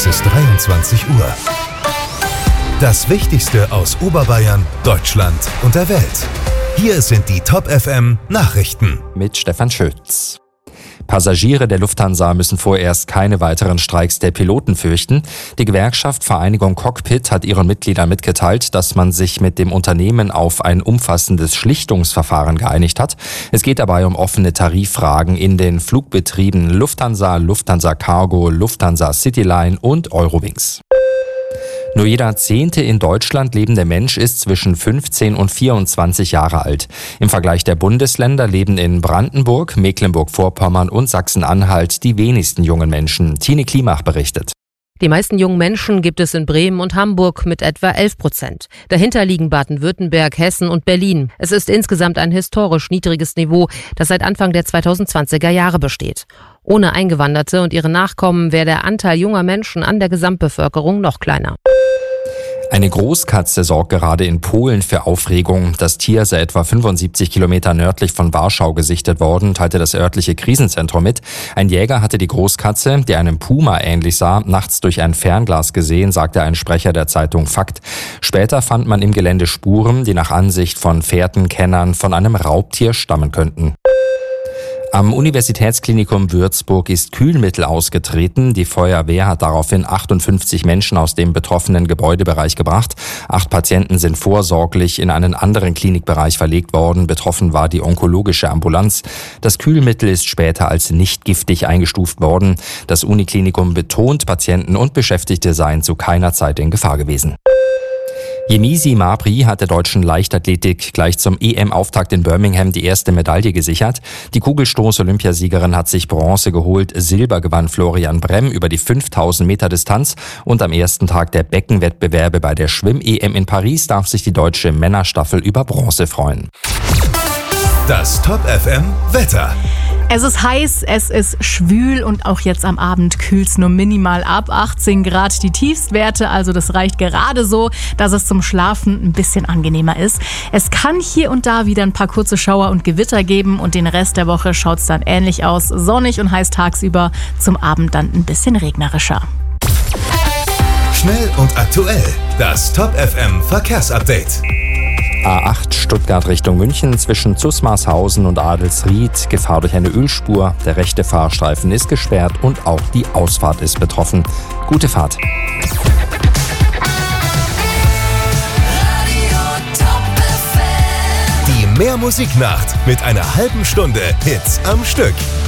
Es ist 23 Uhr. Das Wichtigste aus Oberbayern, Deutschland und der Welt. Hier sind die Top FM Nachrichten. Mit Stefan Schütz. Passagiere der Lufthansa müssen vorerst keine weiteren Streiks der Piloten fürchten. Die Gewerkschaft Vereinigung Cockpit hat ihren Mitgliedern mitgeteilt, dass man sich mit dem Unternehmen auf ein umfassendes Schlichtungsverfahren geeinigt hat. Es geht dabei um offene Tariffragen in den Flugbetrieben Lufthansa, Lufthansa Cargo, Lufthansa Cityline und Eurowings. Nur jeder 10. in Deutschland lebende Mensch ist zwischen 15 und 24 Jahre alt. Im Vergleich der Bundesländer leben in Brandenburg, Mecklenburg-Vorpommern und Sachsen-Anhalt die wenigsten jungen Menschen. Tine Klimach berichtet. Die meisten jungen Menschen gibt es in Bremen und Hamburg mit etwa 11%. Dahinter liegen Baden-Württemberg, Hessen und Berlin. Es ist insgesamt ein historisch niedriges Niveau, das seit Anfang der 2020er Jahre besteht. Ohne Eingewanderte und ihre Nachkommen wäre der Anteil junger Menschen an der Gesamtbevölkerung noch kleiner. Eine Großkatze sorgt gerade in Polen für Aufregung. Das Tier sei etwa 75 Kilometer nördlich von Warschau gesichtet worden, teilte das örtliche Krisenzentrum mit. Ein Jäger hatte die Großkatze, die einem Puma ähnlich sah, nachts durch ein Fernglas gesehen, sagte ein Sprecher der Zeitung Fakt. Später fand man im Gelände Spuren, die nach Ansicht von Fährtenkennern von einem Raubtier stammen könnten. Am Universitätsklinikum Würzburg ist Kühlmittel ausgetreten. Die Feuerwehr hat daraufhin 58 Menschen aus dem betroffenen Gebäudebereich gebracht. 8 Patienten sind vorsorglich in einen anderen Klinikbereich verlegt worden. Betroffen war die onkologische Ambulanz. Das Kühlmittel ist später als nicht giftig eingestuft worden. Das Uniklinikum betont, Patienten und Beschäftigte seien zu keiner Zeit in Gefahr gewesen. Yemisi Mabry hat der deutschen Leichtathletik gleich zum EM-Auftakt in Birmingham die erste Medaille gesichert. Die Kugelstoß-Olympiasiegerin hat sich Bronze geholt. Silber gewann Florian Bremm über die 5000 Meter Distanz. Und am ersten Tag der Beckenwettbewerbe bei der Schwimm-EM in Paris darf sich die deutsche Männerstaffel über Bronze freuen. Das Top FM Wetter. Es ist heiß, es ist schwül und auch jetzt am Abend kühlt es nur minimal ab. 18 Grad die Tiefstwerte, also das reicht gerade so, dass es zum Schlafen ein bisschen angenehmer ist. Es kann hier und da wieder ein paar kurze Schauer und Gewitter geben und den Rest der Woche schaut es dann ähnlich aus. Sonnig und heiß tagsüber, zum Abend dann ein bisschen regnerischer. Schnell und aktuell, das Top FM Verkehrsupdate. A8 Stuttgart Richtung München zwischen Zusmarshausen und Adelsried. Gefahr durch eine Ölspur. Der rechte Fahrstreifen ist gesperrt und auch die Ausfahrt ist betroffen. Gute Fahrt. Die Mehrmusiknacht mit einer halben Stunde Hits am Stück.